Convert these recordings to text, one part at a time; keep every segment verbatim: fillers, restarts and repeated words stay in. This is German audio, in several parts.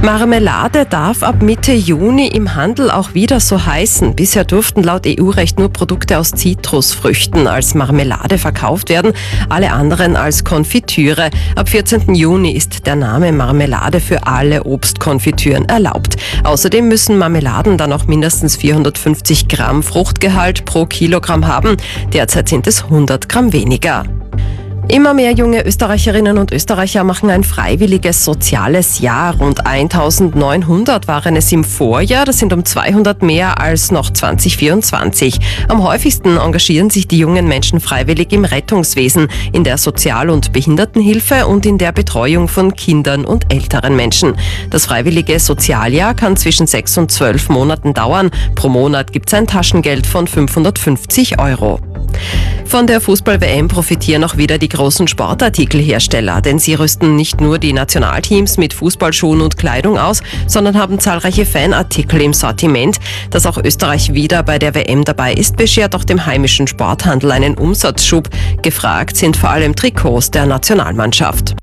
Marmelade darf ab Mitte Juni im Handel auch wieder so heißen. Bisher durften laut E U-Recht nur Produkte aus Zitrusfrüchten als Marmelade verkauft werden, alle anderen als Konfitüre. Ab vierzehnten Juni ist der Name Marmelade für alle Obstkonfitüren erlaubt. Außerdem müssen Marmeladen dann auch mindestens vierhundertfünfzig Gramm Fruchtgehalt pro Kilogramm haben. Derzeit sind es hundert Gramm weniger. Immer mehr junge Österreicherinnen und Österreicher machen ein freiwilliges soziales Jahr. Rund eintausendneunhundert waren es im Vorjahr. Das sind um zweihundert mehr als noch zwanzig vierundzwanzig. Am häufigsten engagieren sich die jungen Menschen freiwillig im Rettungswesen, in der Sozial- und Behindertenhilfe und in der Betreuung von Kindern und älteren Menschen. Das freiwillige Sozialjahr kann zwischen sechs und zwölf Monaten dauern. Pro Monat gibt es ein Taschengeld von fünfhundertfünfzig Euro. Von der Fußball-W M profitieren auch wieder die großen Sportartikelhersteller, denn sie rüsten nicht nur die Nationalteams mit Fußballschuhen und Kleidung aus, sondern haben zahlreiche Fanartikel im Sortiment. Dass auch Österreich wieder bei der W M dabei ist, beschert auch dem heimischen Sporthandel einen Umsatzschub. Gefragt sind vor allem Trikots der Nationalmannschaft.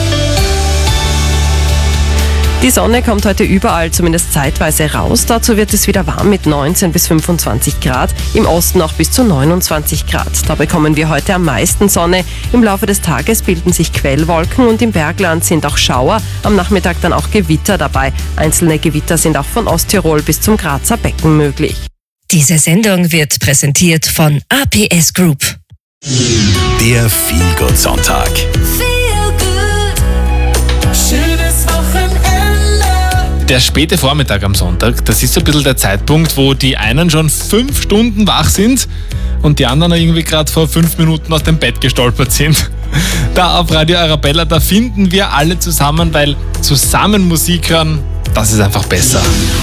Die Sonne kommt heute überall, zumindest zeitweise raus. Dazu wird es wieder warm mit neunzehn bis fünfundzwanzig Grad, im Osten auch bis zu neunundzwanzig Grad. Da bekommen wir heute am meisten Sonne. Im Laufe des Tages bilden sich Quellwolken und im Bergland sind auch Schauer. Am Nachmittag dann auch Gewitter dabei. Einzelne Gewitter sind auch von Osttirol bis zum Grazer Becken möglich. Diese Sendung wird präsentiert von A P S Group. Der Feel-Good-Sonntag. Der späte Vormittag am Sonntag, das ist so ein bisschen der Zeitpunkt, wo die einen schon fünf Stunden wach sind und die anderen irgendwie gerade vor fünf Minuten aus dem Bett gestolpert sind. Da auf Radio Arabella, da finden wir alle zusammen, weil zusammen Musik hören, das ist einfach besser.